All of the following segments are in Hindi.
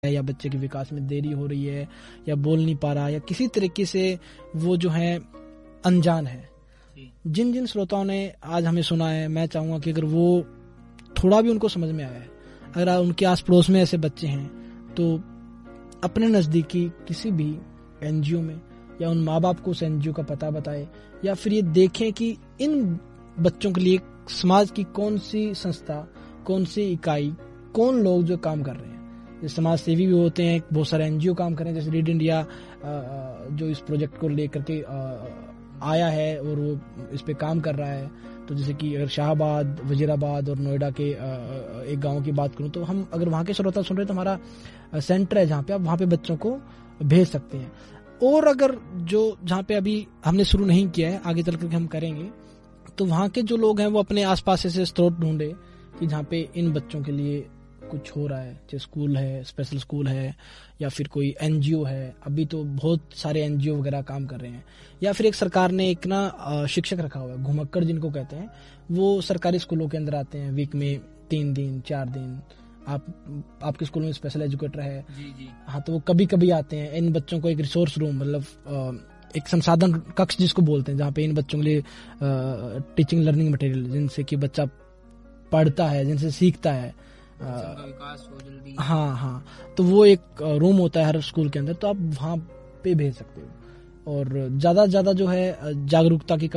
है या बच्चे के विकास में देरी हो रही है या बोल नहीं पा रहा या किसी तरीके से वो जो है अनजान है, जिन जिन श्रोताओं ने आज हमें सुना है, मैं चाहूँगा कि अगर वो थोड़ा भी उनको समझ में आया है, अगर उनके आस पड़ोस में ऐसे बच्चे हैं तो अपने नज़दीकी किसी भी एनजीओ में या उन माँ बाप को उस एनजीओ का पता बताए या फिर ये देखें कि इन बच्चों के लिए समाज की कौन सी संस्था, कौन सी इकाई, कौन लोग जो काम कर रहे हैं। जैसे समाज सेवी भी होते हैं, बहुत सारे एनजीओ काम कर रहे हैं, जैसे रीड इंडिया जो इस प्रोजेक्ट को लेकर के आया है और वो इस पे काम कर रहा है। तो जैसे कि अगर शाहबाद, वजीराबाद और नोएडा के एक गांव की बात करूं तो हम अगर वहां के श्रोता सुन रहे हैं तो हमारा सेंटर है जहां पे आप वहां पे बच्चों को भेज सकते हैं। और अगर जो जहां पे अभी हमने शुरू नहीं किया है, आगे चल करके हम करेंगे, तो वहां के जो लोग हैं वो अपने आसपास ऐसे स्रोत ढूंढे कि जहाँ पे इन बच्चों के लिए कुछ हो रहा है, चाहे स्कूल है, स्पेशल स्कूल है या फिर कोई एनजीओ है। अभी तो बहुत सारे एनजीओ वगैरह काम कर रहे हैं। या फिर एक सरकार ने एक ना शिक्षक रखा हुआ है, घुमक्कड़ जिनको कहते हैं, वो सरकारी स्कूलों के अंदर आते हैं वीक में 3 दिन 4 दिन। आपके स्कूल में स्पेशल एजुकेटर है जी। हाँ, तो वो कभी कभी आते हैं। इन बच्चों को एक रिसोर्स रूम, मतलब एक संसाधन कक्ष जिसको बोलते हैं, जहाँ पे इन बच्चों के लिए टीचिंग लर्निंग मटेरियल, जिनसे कि बच्चा पढ़ता है, जिनसे सीखता है, विकास हो जल्दी। हाँ, तो वो एक रूम होता है हर स्कूल के अंदर, तो आप वहाँ पे भेज सकते हो। और ज्यादा से ज्यादा जो है जागरूकता की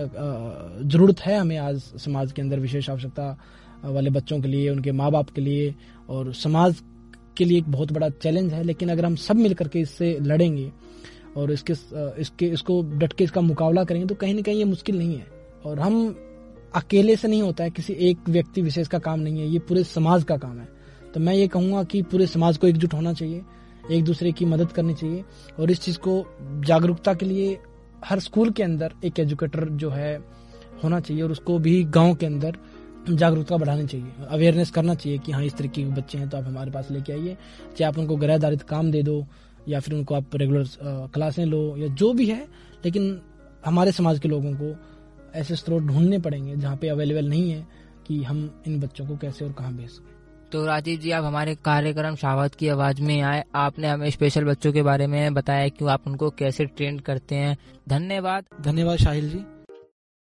जरूरत है हमें आज समाज के अंदर, विशेष आवश्यकता वाले बच्चों के लिए, उनके माँ बाप के लिए और समाज के लिए एक बहुत बड़ा चैलेंज है। लेकिन अगर हम सब मिल करके इससे लड़ेंगे और इसको डट के इसका मुकाबला करेंगे तो कहीं ना कहीं ये मुश्किल नहीं है। और हम अकेले से नहीं होता है, किसी एक व्यक्ति विशेष का काम नहीं है, ये पूरे समाज का काम है। तो मैं ये कहूँगा कि पूरे समाज को एकजुट होना चाहिए, एक दूसरे की मदद करनी चाहिए और इस चीज़ को जागरूकता के लिए हर स्कूल के अंदर एक एजुकेटर जो है होना चाहिए और उसको भी गाँव के अंदर जागरूकता बढ़ानी चाहिए, अवेयरनेस करना चाहिए कि हाँ, इस तरीके के बच्चे हैं तो आप हमारे पास लेके आइए। चाहे आप उनको गैर आधारित काम दे दो या फिर उनको आप रेगुलर क्लासें लो या जो भी है, लेकिन हमारे समाज के लोगों को ऐसे स्रोत ढूंढने पड़ेंगे जहाँ पे अवेलेबल नहीं है कि हम इन बच्चों को कैसे और कहाँ भेज सकें। तो राजीव जी, आप हमारे कार्यक्रम शाहबाद की आवाज में आए, आपने हमें स्पेशल बच्चों के बारे में बताया कि आप उनको कैसे ट्रेन करते हैं। धन्यवाद शाहिल जी।